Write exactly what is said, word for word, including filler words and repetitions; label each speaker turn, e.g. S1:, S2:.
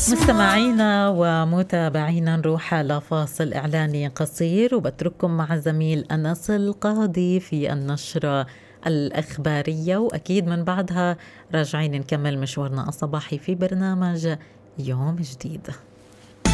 S1: مستمعينا ومتابعينا نروح على فاصل إعلاني قصير وبترككم مع زميل أنس القاضي في النشرة الأخبارية، وأكيد من بعدها راجعين نكمل مشوارنا الصباحي في برنامج يوم جديد.